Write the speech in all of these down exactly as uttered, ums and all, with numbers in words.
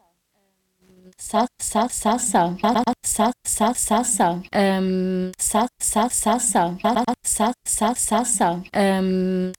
Sa sa sasa sa sa sa sasa um sa sa sasa sa sa sasa um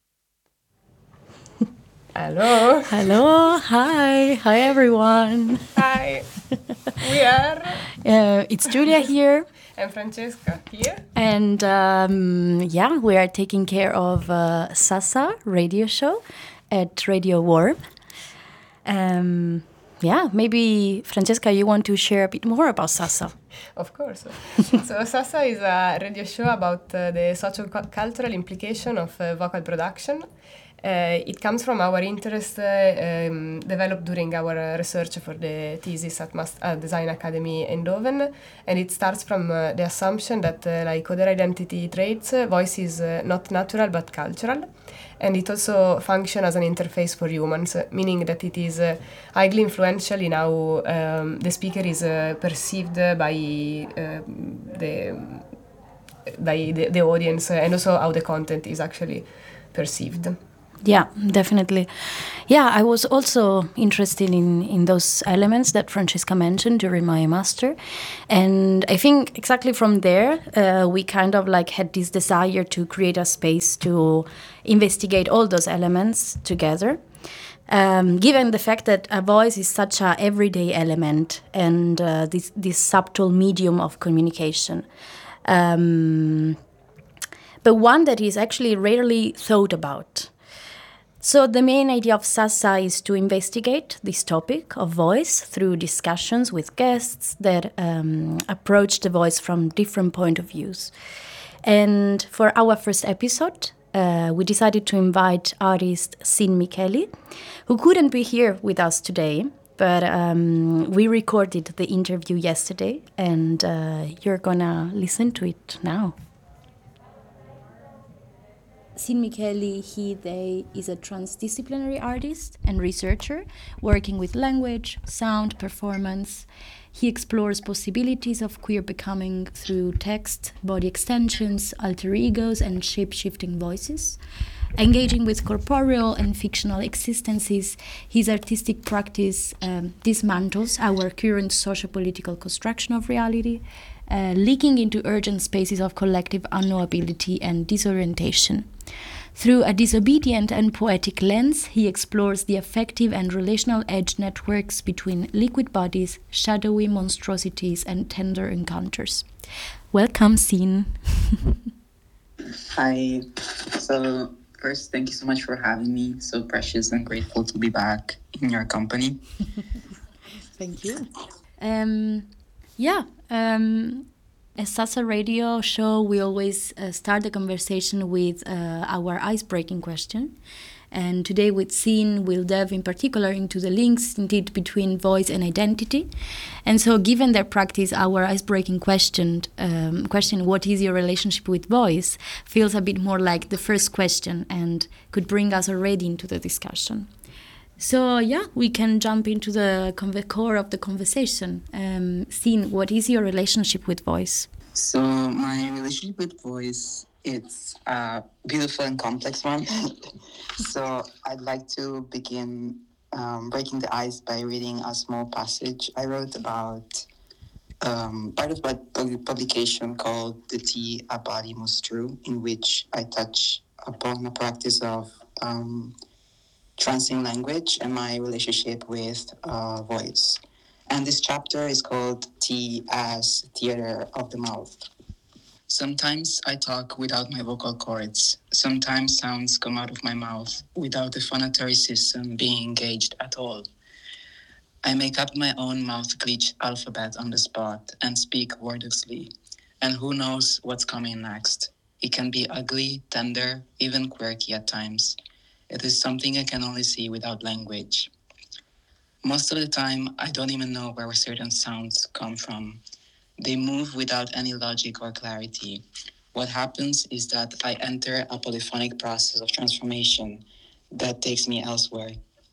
Hello. Hello, hi, hi everyone. Hi. We are. Uh, it's Julia here. And Francesca here. And um, yeah, we are taking care of uh, Sasa radio show at Radio Warm. Um, yeah, maybe Francesca, you want to share a bit more about Sasa? Of course. So Sasa is a radio show about uh, the socio-cultural implication of uh, vocal production. Uh, it comes from our interest uh, um, developed during our uh, research for the thesis at Mas- uh, Design Academy Eindhoven, and it starts from uh, the assumption that, uh, like other identity traits, uh, voice is uh, not natural but cultural, and it also functions as an interface for humans, uh, meaning that it is uh, highly influential in how um, the speaker is uh, perceived by uh, the by the, the audience, uh, and also how the content is actually perceived. Yeah, definitely. Yeah, I was also interested in, in those elements that Francesca mentioned during my master. And I think exactly from there, uh, we kind of like had this desire to create a space to investigate all those elements together. Um, given the fact that a voice is such a everyday element and uh, this, this subtle medium of communication. Um, but one that is actually rarely thought about. So the main idea of Sasa is to investigate this topic of voice through discussions with guests that um, approach the voice from different point of views. And for our first episode, uh, we decided to invite artist Sin Micheli, who couldn't be here with us today, but um, we recorded the interview yesterday, and uh, you're gonna listen to it now. Sin Micheli, he, they, is a transdisciplinary artist and researcher working with language, sound, performance. He explores possibilities of queer becoming through text, body extensions, alter egos, and shape-shifting voices. Engaging with corporeal and fictional existences, his artistic practice um, dismantles our current socio-political construction of reality, uh, leaking into urgent spaces of collective unknowability and disorientation. Through a disobedient and poetic lens, he explores the affective and relational edge networks between liquid bodies, shadowy monstrosities, and tender encounters. Welcome, Sin. Hi. So, first, thank you so much for having me. So precious and grateful to be back in your company. Thank you. Um, yeah. Um, As Sasa Radio show, we always uh, start the conversation with uh, our ice-breaking question. And today with Sin, we'll delve in particular into the links indeed between voice and identity. And so given their practice, our ice-breaking question, um, question, what is your relationship with voice, feels a bit more like the first question and could bring us already into the discussion. So yeah, we can jump into the core of the conversation. Um, Sin, what is your relationship with voice? So my relationship with voice, it's a beautiful and complex one. So I'd like to begin um, breaking the ice by reading a small passage I wrote about um, part of my publication called The Tea A Body Most True, in which I touch upon a practice of um, transing language and my relationship with uh, voice. And this chapter is called Tea as Theater of the Mouth. Sometimes I talk without my vocal cords. Sometimes sounds come out of my mouth without the phonatory system being engaged at all. I make up my own mouth glitch alphabet on the spot and speak wordlessly. And who knows what's coming next? It can be ugly, tender, even quirky at times. It is something I can only see without language. Most of the time, I don't even know where certain sounds come from. They move without any logic or clarity. What happens is that I enter a polyphonic process of transformation that takes me elsewhere.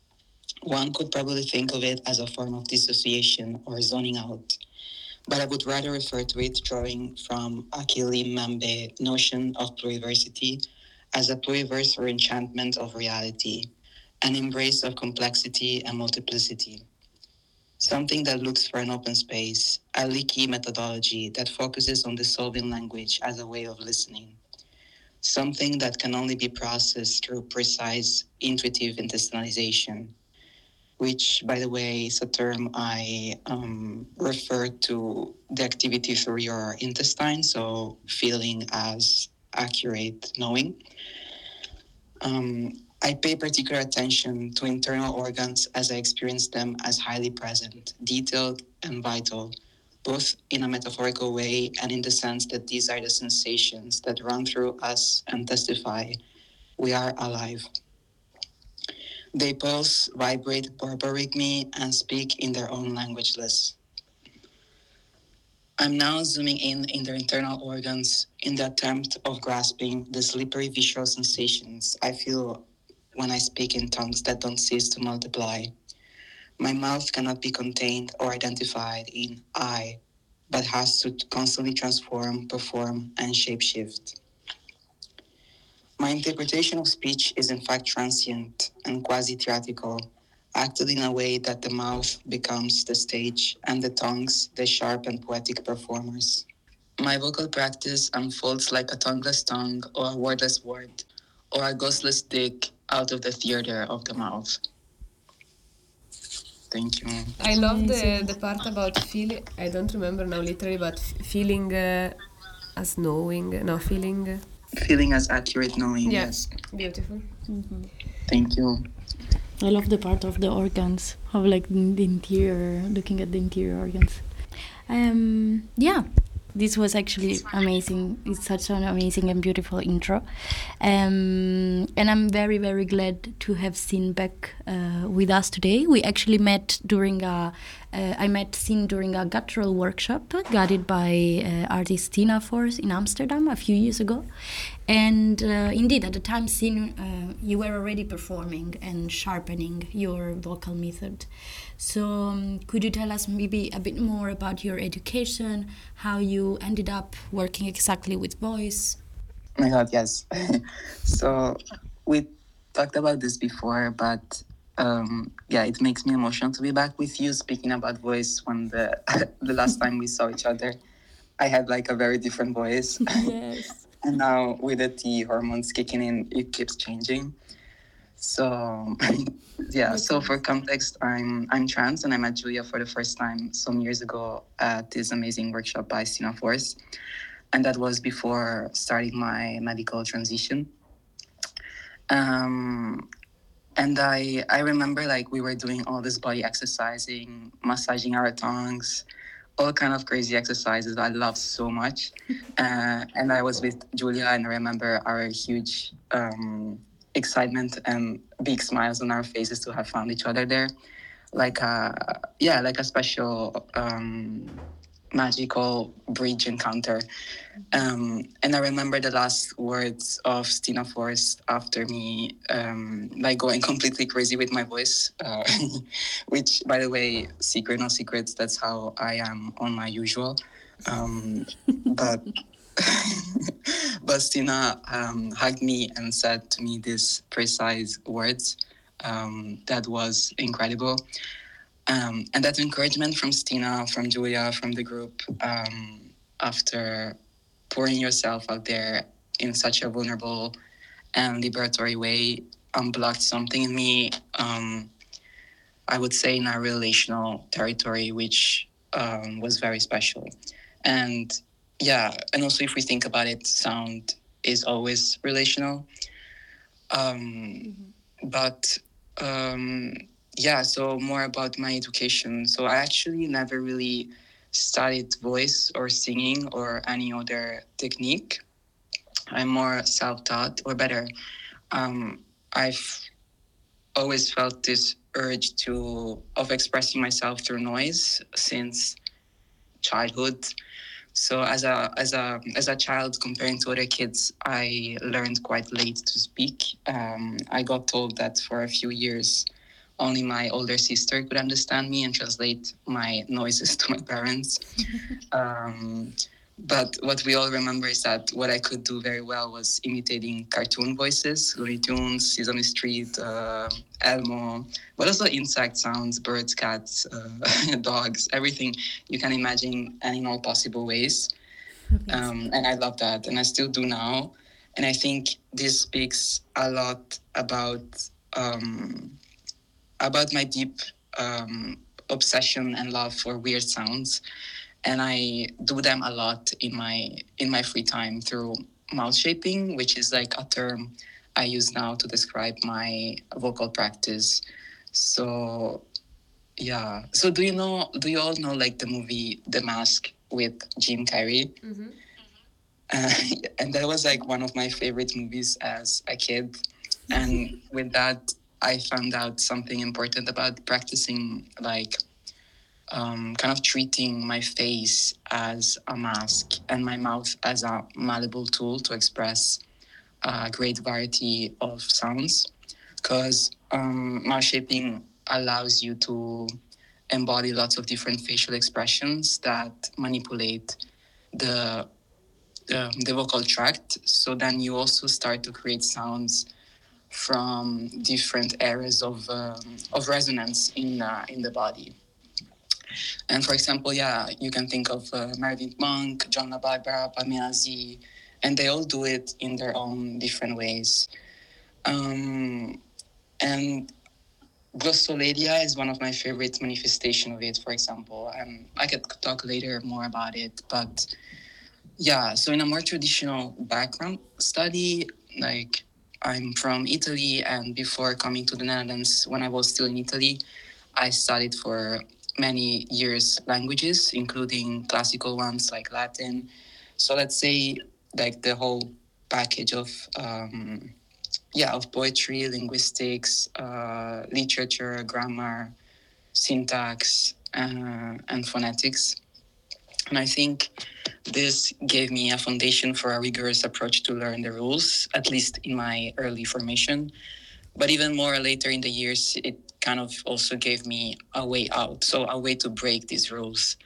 One could probably think of it as a form of dissociation or zoning out, but I would rather refer to it drawing from Achille Mbembe's notion of pluriversity as a pluriverse or enchantment of reality, an embrace of complexity and multiplicity. something that looks for an open space, a leaky methodology that focuses on dissolving language as a way of listening, something that can only be processed through precise, intuitive internalization, which, by the way, is a term I um, refer to the activity through your intestine, so feeling as accurate knowing. Um, I pay particular attention to internal organs as I experience them as highly present, detailed, and vital, both in a metaphorical way and in the sense that these are the sensations that run through us and testify we are alive. They pulse, vibrate, berberate me, and speak in their own languageless. I'm now zooming in in their internal organs in the attempt of grasping the slippery visual sensations I feel when I speak in tongues that don't cease to multiply. My mouth cannot be contained or identified in I, but has to constantly transform, perform, and shapeshift. My interpretation of speech is in fact transient and quasi-theatrical, acted in a way that the mouth becomes the stage and the tongues the sharp and poetic performers. My vocal practice unfolds like a tongueless tongue or a wordless word, or a ghostless dick out of the theater of the mouth. Thank you. I love the, the part about feeling. I don't remember now literally, but f- feeling uh, as knowing. No, feeling. Feeling as accurate knowing, Yeah, yes. beautiful. Thank you. I love the part of the organs, of like the interior, looking at the interior organs. Um, yeah, this was actually amazing. It's such an amazing and beautiful intro. Um, and I'm very, very glad to have Sin back uh, with us today. We actually met during a, uh, I met Sin during a guttural workshop guided by uh, artist Tina Force in Amsterdam a few years ago. And uh, indeed, at the time, Sin, uh, you were already performing and sharpening your vocal method. So um, could you tell us maybe a bit more about your education, how you ended up working exactly with voice? Oh my God, yes. So we talked about this before, but um, yeah, it makes me emotional to be back with you speaking about voice when the the last time we saw each other, I had like a very different voice. Yes. And now with the T hormones kicking in, it keeps changing. So yeah, so for context, I'm I'm trans and I met Julia for the first time some years ago at this amazing workshop by Stina Force. And that was before starting my medical transition. Um, and I I remember like we were doing all this body exercising, massaging our tongues, all kind of crazy exercises I love so much. Uh, and I was with Julia, and I remember our huge um, excitement and big smiles on our faces to have found each other there, like a yeah, like a special um, magical bridge encounter. Um, and I remember the last words of Stina Forst after me, um, like going completely crazy with my voice, uh, which, by the way, secret no secrets, that's how I am on my usual. Um, but but Stina um, hugged me and said to me these precise words um, that was incredible. Um, and that encouragement from Stina, from Julia, from the group, um, after pouring yourself out there in such a vulnerable and liberatory way unblocked something in me, um, I would say in a relational territory, which um, was very special. And yeah, and also if we think about it, sound is always relational. Um, mm-hmm. But um, yeah, so more about my education. So I actually never really studied voice or singing or any other technique. I'm more self-taught, or better, um, I've always felt this urge to of expressing myself through noise since childhood. So as a as a as a child, comparing to other kids, I learned quite late to speak. Um, I got told that for a few years, only my older sister could understand me and translate my noises to my parents. um, But what we all remember is that what I could do very well was imitating cartoon voices, Looney Tunes, Sesame Street, uh, Elmo, but also insect sounds, birds, cats, uh, dogs, everything you can imagine, and in all possible ways. Um, and I love that, and I still do now. And I think this speaks a lot about um, about my deep um, obsession and love for weird sounds, and I do them a lot in my in my free time through mouth shaping, which is like a term I use now to describe my vocal practice. So yeah. So do you know? Do you all know like the movie The Mask with Jim Carrey? Mm-hmm. Uh, and that was like one of my favorite movies as a kid. And with that, I found out something important about practicing, like um, kind of treating my face as a mask and my mouth as a malleable tool to express a great variety of sounds. Because um, mouth shaping allows you to embody lots of different facial expressions that manipulate the um, the vocal tract. So then you also start to create sounds from different areas of um, of resonance in uh, in the body. And for example, yeah, you can think of uh, Meredith Monk, John LaBarbera, Pamela Z, and they all do it in their own different ways. Um, and glossolalia is one of my favorite manifestation of it, for example. Um, I could talk later more about it, but yeah, so in a more traditional background study, like I'm from Italy, and before coming to the Netherlands, when I was still in Italy, I studied for many years languages, including classical ones like Latin. So let's say like the whole package of um, yeah of poetry, linguistics, uh, literature, grammar, syntax, uh, and phonetics. And I think this gave me a foundation for a rigorous approach to learn the rules, at least in my early formation. But even more later in the years, it kind of also gave me a way out, so a way to break these rules.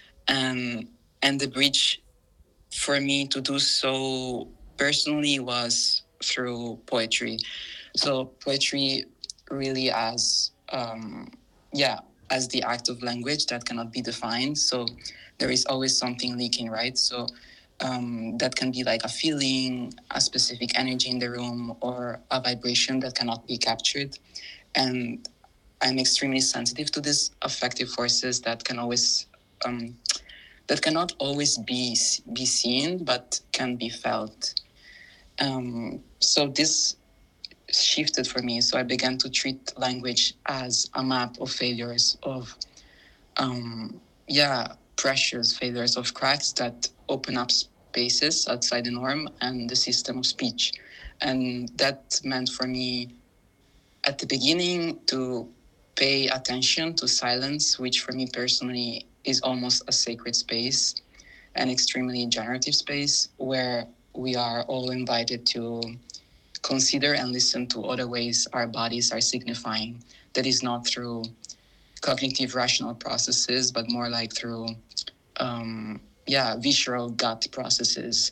And and the bridge for me to do so personally was through poetry. So poetry really as um, yeah as the act of language that cannot be defined. So there is always something leaking, right? So um, that can be like a feeling, a specific energy in the room, or a vibration that cannot be captured. And I'm extremely sensitive to these affective forces that can always um, that cannot always be be seen, but can be felt. Um, so this shifted for me. So I began to treat language as a map of failures, of um, yeah, pressures, failures, of cracks that open up spaces outside the norm and the system of speech. And that meant for me at the beginning to pay attention to silence, which for me personally is almost a sacred space, an extremely generative space where we are all invited to consider and listen to other ways our bodies are signifying, that is not through cognitive rational processes, but more like through um, yeah visceral gut processes.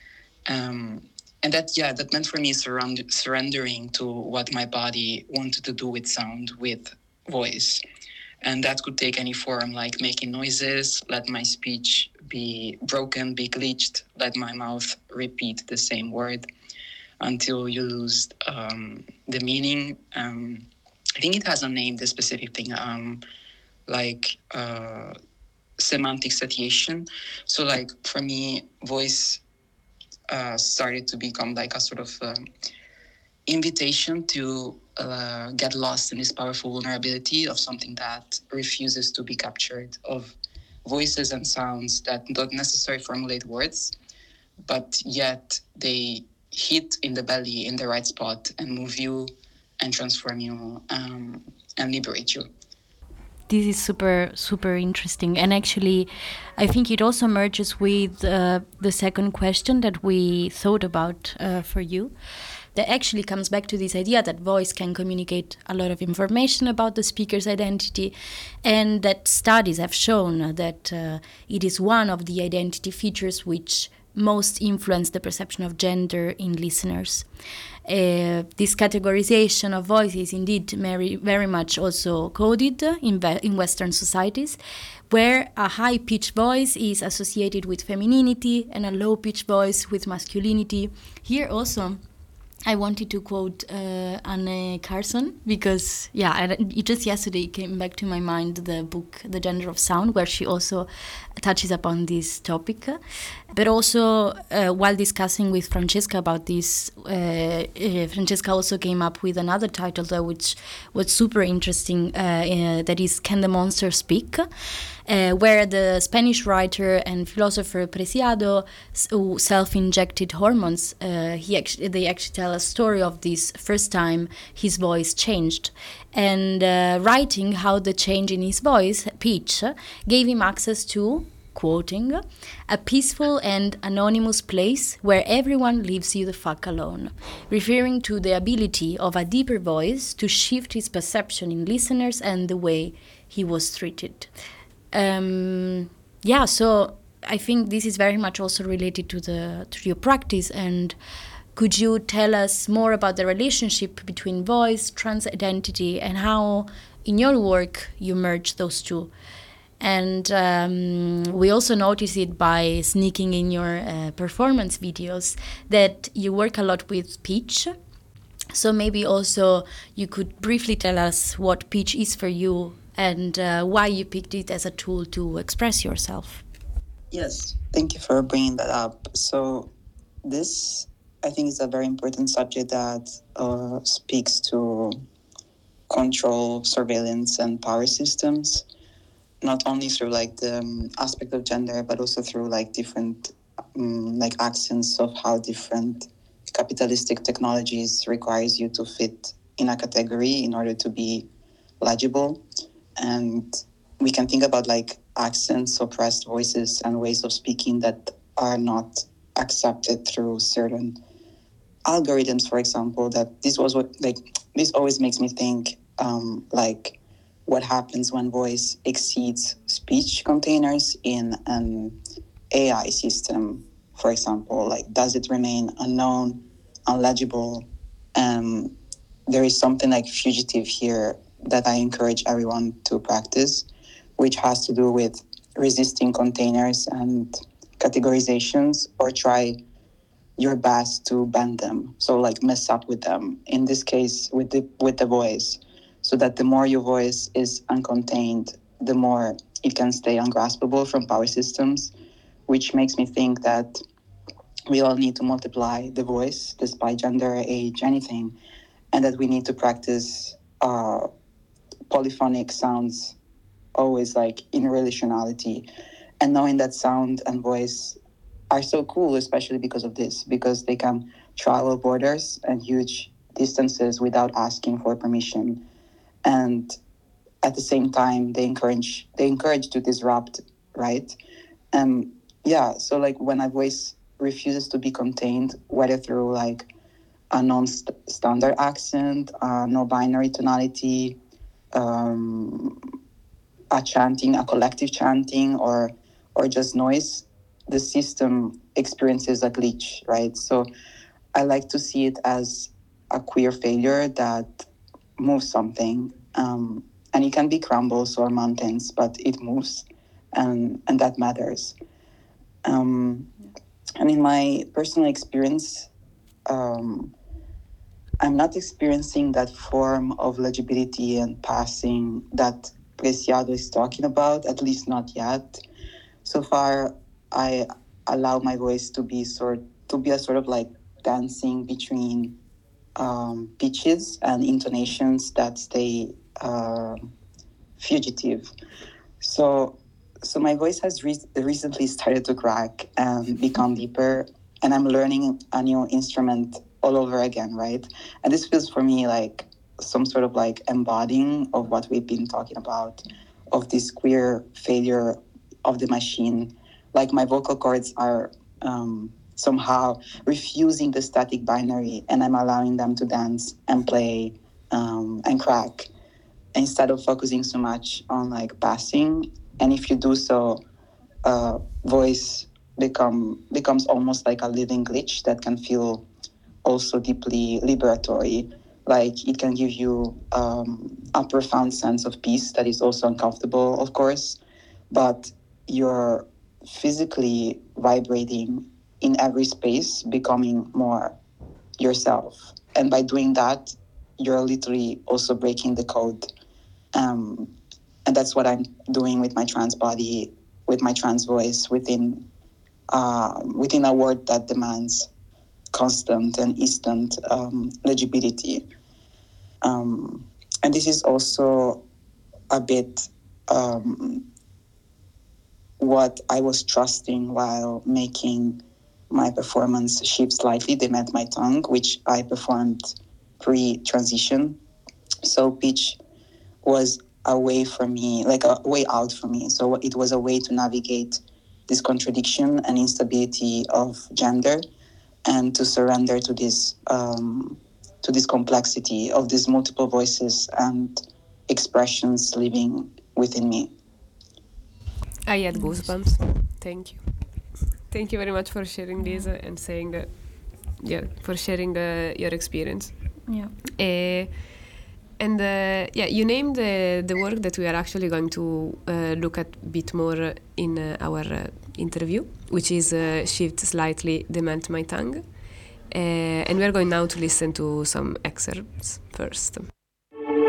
Um, and that yeah that meant for me surrender, surrendering to what my body wanted to do with sound, with voice. And that could take any form, like making noises, let my speech be broken, be glitched, let my mouth repeat the same word until you lose um, the meaning. Um, I think it has a name, this specific thing, um, like uh, semantic satiation. So like for me, voice uh, started to become like a sort of um, invitation to uh, get lost in this powerful vulnerability of something that refuses to be captured, of voices and sounds that don't necessarily formulate words, but yet they hit in the belly in the right spot and move you and transform you um, and liberate you. This is super, super interesting. And actually, I think it also merges with uh, the second question that we thought about uh, for you. that actually comes back to this idea that voice can communicate a lot of information about the speaker's identity, and that studies have shown that uh, it is one of the identity features which most influence the perception of gender in listeners. Uh, this categorization of voice is indeed very, very much also coded in, ve- in Western societies, where a high-pitched voice is associated with femininity and a low-pitched voice with masculinity. Here also, I wanted to quote uh, Anne Carson because, yeah, I, just yesterday came back to my mind the book The Gender of Sound, where she also touches upon this topic. But also, uh, while discussing with Francesca about this, uh, uh, Francesca also came up with another title, though, which was super interesting, uh, uh, that is Can the Monster Speak? Uh, where the Spanish writer and philosopher Preciado, who self-injected hormones, uh, he actually, they actually tell a story of this first time his voice changed, and uh, writing how the change in his voice pitch gave him access to, quoting, a peaceful and anonymous place where everyone leaves you the fuck alone, referring to the ability of a deeper voice to shift his perception in listeners and the way he was treated. Um, yeah, so I think this is very much also related to the to your practice. And could you tell us more about the relationship between voice, trans identity, and how in your work you merge those two? And um, we also notice it by sneaking in your uh, performance videos that you work a lot with pitch. So maybe also you could briefly tell us what pitch is for you and uh, why you picked it as a tool to express yourself. Yes, thank you for bringing that up. So this, I think, is a very important subject that uh, speaks to control, surveillance, and power systems, not only through like the um, aspect of gender, but also through like different um, like accents of how different capitalistic technologies requires you to fit in a category in order to be legible. And we can think about like accents, oppressed voices, and ways of speaking that are not accepted through certain algorithms, for example. That this was what like this always makes me think um, like what happens when voice exceeds speech containers in an A I system, for example. Like, does it remain unknown, unlegible? Um, there is something like fugitive here that I encourage everyone to practice, which has to do with resisting containers and categorizations, or try your best to bend them. So like mess up with them. In this case, with the with the voice, so that the more your voice is uncontained, the more it can stay ungraspable from power systems, which makes me think that we all need to multiply the voice despite gender, age, anything, and that we need to practice uh, polyphonic sounds always like in relationality, and knowing that sound and voice are so cool, especially because of this, because they can travel borders and huge distances without asking for permission. And at the same time, they encourage they encourage to disrupt, right? And yeah, so like when a voice refuses to be contained, whether through like a non-standard accent, a no-binary tonality, um, a chanting, a collective chanting, or or just noise, the system experiences a glitch, right? So I like to see it as a queer failure that moves something, um, and it can be crumbles or mountains, but it moves, and and that matters. Um, and in my personal experience, um, I'm not experiencing that form of legibility and passing that Preciado is talking about, at least not yet. So far, I allow my voice to be sort to be a sort of like dancing between um, pitches and intonations that stay uh, fugitive. So, so my voice has re- recently started to crack and become deeper, and I'm learning a new instrument all over again, right? And this feels for me like some sort of like embodying of what we've been talking about, of this queer failure of the machine. Like my vocal cords are um, somehow refusing the static binary, and I'm allowing them to dance and play um, and crack instead of focusing so much on like passing. And if you do so, uh, voice become becomes almost like a living glitch that can feel also deeply liberatory. Like it can give you um, a profound sense of peace that is also uncomfortable, of course, but you're physically vibrating in every space, becoming more yourself. And by doing that, you're literally also breaking the code. Um, and that's what I'm doing with my trans body, with my trans voice, within uh, within a world that demands constant and instant um, legibility. Um, and this is also a bit um, what I was trusting while making my performance shift slightly. They Met My Tongue, which I performed pre-transition. So pitch was a way for me, like a way out for me. So it was a way to navigate this contradiction and instability of gender, and to surrender to this um, to this complexity of these multiple voices and expressions living within me. I had goosebumps. Thank you. Thank you very much for sharing this uh, and saying that, yeah, for sharing uh, your experience. Yeah. Uh, and uh, yeah, you named the, the work that we are actually going to uh, look at a bit more in uh, our uh, interview, which is uh, Shift Slightly, They Met My Tongue. Uh, and we're going now to listen to some excerpts first.